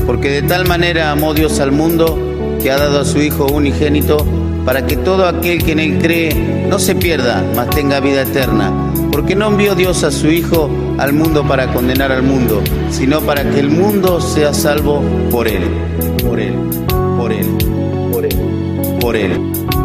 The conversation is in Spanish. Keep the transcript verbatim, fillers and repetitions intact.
Porque de tal manera amó Dios al mundo, que ha dado a su Hijo unigénito, para que todo aquel que en él cree no se pierda, mas tenga vida eterna. Porque no envió Dios a su Hijo al mundo para condenar al mundo, sino para que el mundo sea salvo por él, por él, por él, por él, por él.